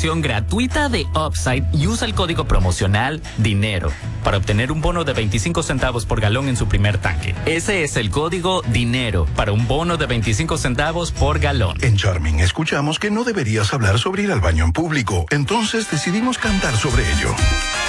versión gratuita de Upside y usa el código promocional DINERO para obtener un bono de 25 centavos por galón en su primer tanque. Ese es el código DINERO para un bono de 25 centavos por galón. En Charming escuchamos que no deberías hablar sobre ir al baño en público, entonces decidimos cantar sobre ello.